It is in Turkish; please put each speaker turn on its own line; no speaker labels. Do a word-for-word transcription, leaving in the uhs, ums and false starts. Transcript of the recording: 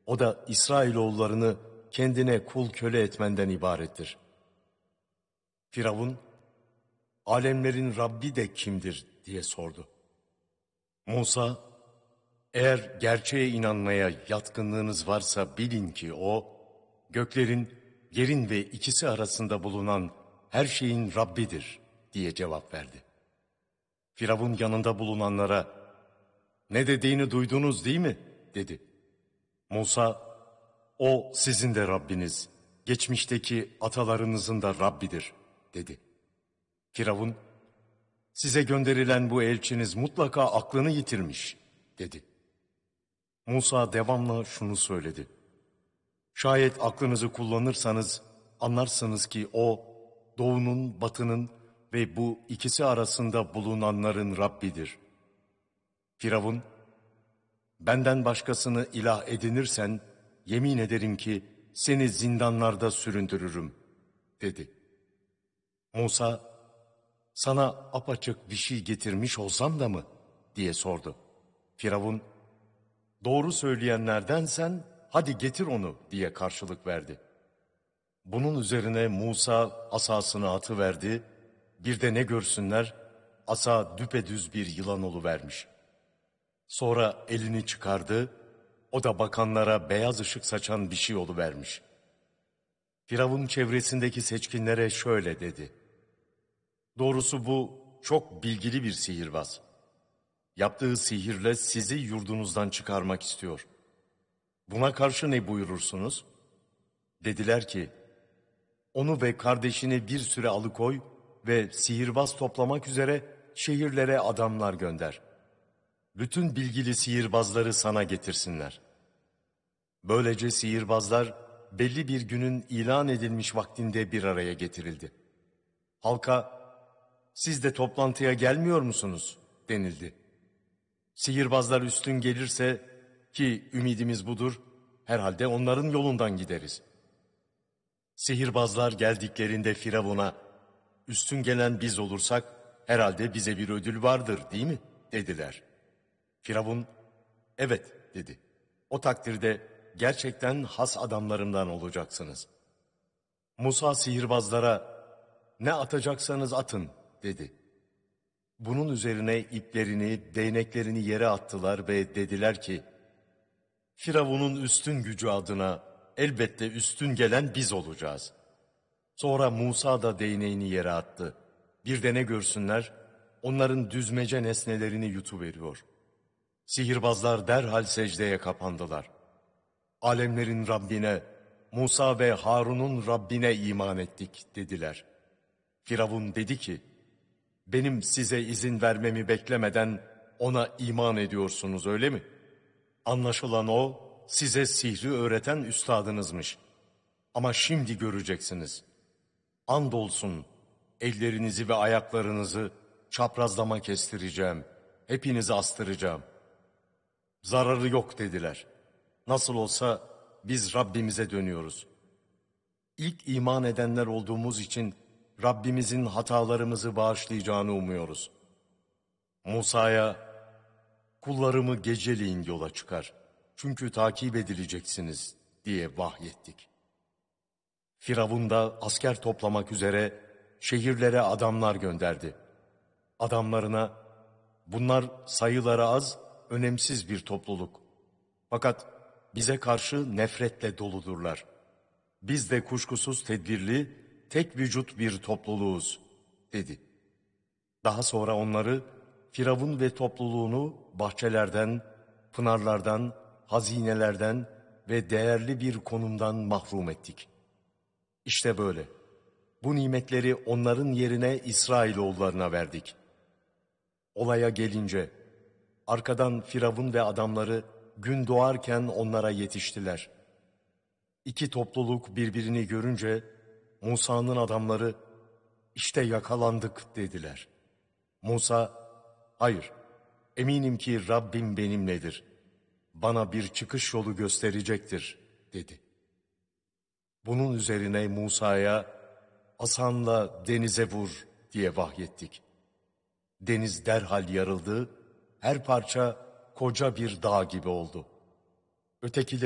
O da İsrailoğullarını kendine kul köle etmenden ibarettir. Firavun, alemlerin Rabbi de kimdir diye sordu. Musa, eğer gerçeğe inanmaya yatkınlığınız varsa bilin ki o, göklerin, yerin ve ikisi arasında bulunan her şeyin Rabbidir diye cevap verdi. Firavun yanında bulunanlara, ne dediğini duydunuz değil mi? Dedi. Musa, o sizin de Rabbiniz, geçmişteki atalarınızın da Rabbidir dedi. Firavun, size gönderilen bu elçiniz mutlaka aklını yitirmiş dedi. Musa devamlı şunu söyledi. Şayet aklınızı kullanırsanız anlarsınız ki o doğunun, batının ve bu ikisi arasında bulunanların Rabbidir. Firavun, benden başkasını ilah edinirsen yemin ederim ki seni zindanlarda süründürürüm dedi. Musa, sana apaçık bir şey getirmiş olsam da mı diye sordu. Firavun, doğru söyleyenlerdensen hadi getir onu diye karşılık verdi. Bunun üzerine Musa asasını atıverdi, bir de ne görsünler, asa düpedüz bir yılan oluvermiş. Sonra elini çıkardı, o da bakanlara beyaz ışık saçan bir şey oluvermiş. Firavun çevresindeki seçkinlere şöyle dedi. Doğrusu bu çok bilgili bir sihirbaz. Yaptığı sihirle sizi yurdunuzdan çıkarmak istiyor. Buna karşı ne buyurursunuz? Dediler ki, onu ve kardeşini bir süre alıkoy ve sihirbaz toplamak üzere şehirlere adamlar gönder. Bütün bilgili sihirbazları sana getirsinler. Böylece sihirbazlar belli bir günün ilan edilmiş vaktinde bir araya getirildi. Halka, siz de toplantıya gelmiyor musunuz denildi. Sihirbazlar üstün gelirse, ki ümidimiz budur, herhalde onların yolundan gideriz. Sihirbazlar geldiklerinde Firavun'a, üstün gelen biz olursak herhalde bize bir ödül vardır değil mi? Dediler. Firavun, evet dedi. O takdirde gerçekten has adamlarımdan olacaksınız. Musa sihirbazlara, ne atacaksanız atın dedi. Bunun üzerine iplerini, değneklerini yere attılar ve dediler ki, Firavun'un üstün gücü adına elbette üstün gelen biz olacağız. Sonra Musa da değneğini yere attı. Bir de ne görsünler, onların düzmece nesnelerini yutuveriyor. Sihirbazlar derhal secdeye kapandılar. Alemlerin Rabbine, Musa ve Harun'un Rabbine iman ettik dediler. Firavun dedi ki, benim size izin vermemi beklemeden ona iman ediyorsunuz öyle mi? Anlaşılan o size sihri öğreten üstadınızmış. Ama şimdi göreceksiniz. Andolsun ellerinizi ve ayaklarınızı çaprazlama kestireceğim. Hepinizi astıracağım. Zararı yok dediler. Nasıl olsa biz Rabbimize dönüyoruz. İlk iman edenler olduğumuz için Rabbimizin hatalarımızı bağışlayacağını umuyoruz. Musa'ya, kullarımı geceleyin yola çıkar. Çünkü takip edileceksiniz diye vahyettik. Firavun da asker toplamak üzere şehirlere adamlar gönderdi. Adamlarına, bunlar sayıları az, önemsiz bir topluluk. Fakat bize karşı nefretle doludurlar. Biz de kuşkusuz tedbirli, tek vücut bir topluluğuz, dedi. Daha sonra onları, Firavun ve topluluğunu bahçelerden, pınarlardan, hazinelerden ve değerli bir konumdan mahrum ettik. İşte böyle. Bu nimetleri onların yerine İsrailoğullarına verdik. Olaya gelince, arkadan Firavun ve adamları gün doğarken onlara yetiştiler. İki topluluk birbirini görünce Musa'nın adamları, işte yakalandık dediler. Musa, hayır, eminim ki Rabbim benimledir. Bana bir çıkış yolu gösterecektir dedi. Bunun üzerine Musa'ya, asanla denize vur diye vahyettik. Deniz derhal yarıldı, her parça koca bir dağ gibi oldu. Ötekileri